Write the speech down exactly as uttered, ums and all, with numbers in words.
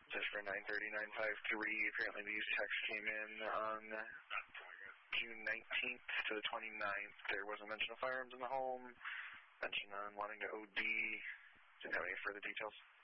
Just for nine thirty, nine five three, apparently these texts came in on June nineteenth to the twenty-ninth. There was a mention of firearms in the home, mention on wanting to O D. Didn't have any further details.